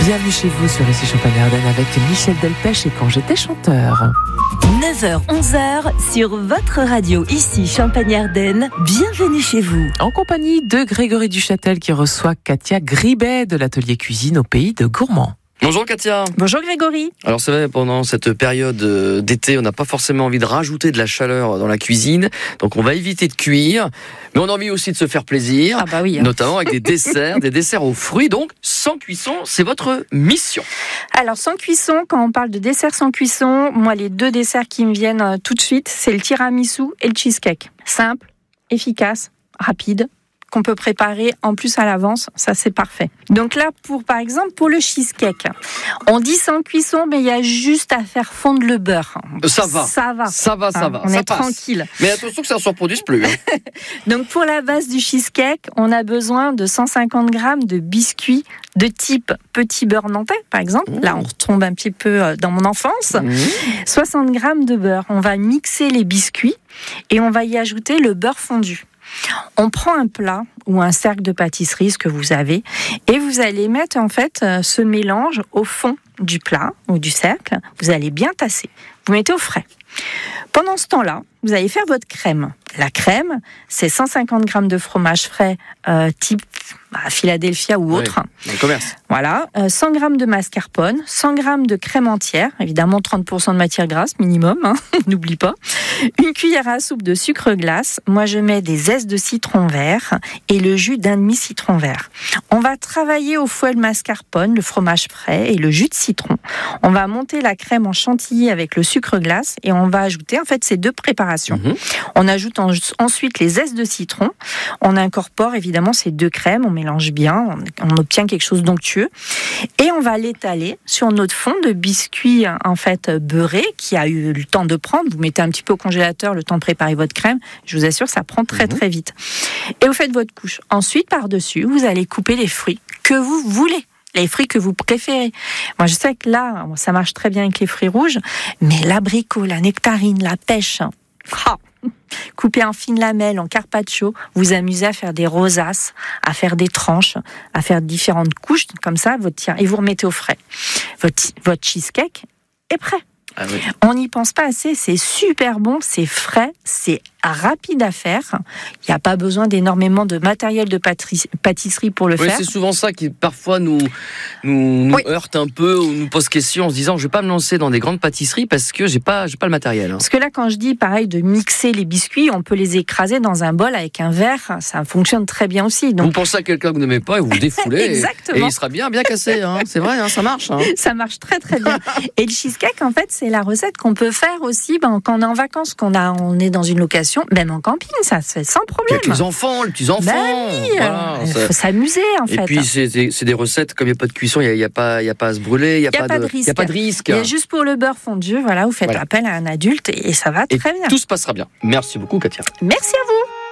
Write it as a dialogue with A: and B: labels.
A: Bienvenue chez vous sur Ici Champagne-Ardenne avec Michel Delpech et Quand j'étais chanteur.
B: 9h, 11h sur votre radio, ici Champagne-Ardenne. Bienvenue chez vous.
A: En compagnie de Grégory Duchâtel qui reçoit Katia Gribet de l'atelier cuisine au Pays de Gourmand.
C: Bonjour Katia.
B: Bonjour Grégory.
C: Alors c'est vrai, pendant cette période d'été, on n'a pas forcément envie de rajouter de la chaleur dans la cuisine, donc on va éviter de cuire, mais on a envie aussi de se faire plaisir, notamment avec des desserts aux fruits, donc sans cuisson, c'est votre mission.
D: Alors sans cuisson, quand on parle de dessert sans cuisson, moi les deux desserts qui me viennent tout de suite, c'est le tiramisu et le cheesecake. Simple, efficace, rapide, qu'on peut préparer en plus à l'avance, ça c'est parfait. Donc là, par exemple, pour le cheesecake, on dit sans cuisson, mais il y a juste à faire fondre le beurre.
C: Ça va.
D: On est tranquille.
C: Mais attention que ça ne se reproduise plus.
D: Donc pour la base du cheesecake, on a besoin de 150 grammes de biscuits de type petit beurre nantais, par exemple. Là, on retombe un petit peu dans mon enfance. 60 grammes de beurre. On va mixer les biscuits et on va y ajouter le beurre fondu. On prend un plat ou un cercle de pâtisserie, ce que vous avez, et vous allez mettre en fait ce mélange au fond du plat ou du cercle. Vous allez bien tasser. Vous mettez au frais. Pendant ce temps-là, vous allez faire votre crème. La crème, c'est 150 grammes de fromage frais type Philadelphia ou autre.
C: Dans le commerce.
D: Voilà, 100 grammes de mascarpone, 100 grammes de crème entière, évidemment 30% de matière grasse minimum, n'oublie pas. Une cuillère à soupe de sucre glace. Moi, je mets des zestes de citron vert et le jus d'un demi-citron vert. On va travailler au fouet le mascarpone, le fromage frais et le jus de citron. On va monter la crème en chantilly avec le sucre glace et on va ajouter en fait ces deux préparations. On ajoute ensuite les zestes de citron. On incorpore évidemment ces deux crèmes, on mélange bien, on obtient quelque chose d'onctueux. Et on va l'étaler sur notre fond de biscuits en fait beurré qui a eu le temps de prendre. Vous mettez un petit peu au congélateur le temps de préparer votre crème. Je vous assure, ça prend très très vite. Et vous faites votre couche. Ensuite, par-dessus, vous allez couper les fruits que vous voulez. Les fruits que vous préférez. Moi, je sais que là, ça marche très bien avec les fruits rouges, mais l'abricot, la nectarine, la pêche, coupé en fines lamelles, en carpaccio, vous amusez à faire des rosaces, à faire des tranches, à faire différentes couches, comme ça, et vous remettez au frais. Votre cheesecake est prêt.
C: Ah oui.
D: On n'y pense pas assez, c'est super bon, c'est frais, c'est rapide à faire. Il n'y a pas besoin d'énormément de matériel de pâtisserie pour le faire.
C: C'est souvent ça qui parfois nous heurte un peu ou nous pose question en se disant je ne vais pas me lancer dans des grandes pâtisseries parce que j'ai pas le matériel.
D: Parce que là, quand je dis pareil de mixer les biscuits, on peut les écraser dans un bol avec un verre, ça fonctionne très bien aussi. Donc...
C: Vous pensez à quelqu'un que vous n'aimez pas et vous le défoulez
D: Exactement.
C: Et il sera bien cassé. C'est vrai, ça marche.
D: Ça marche très très bien. Et le cheesecake, en fait, c'est la recette qu'on peut faire aussi quand on est en vacances, on est dans une location, même en camping, ça se fait sans problème.
C: Avec les petits-enfants.
D: Oui, il faut s'amuser en fait.
C: Et puis c'est des recettes, comme il n'y a pas de cuisson, il n'y a pas à se brûler, il n'y a pas de risque.
D: Il y a juste pour le beurre fondu, vous faites appel à un adulte et ça va très bien.
C: Tout se passera bien. Merci beaucoup Katia.
D: Merci à vous.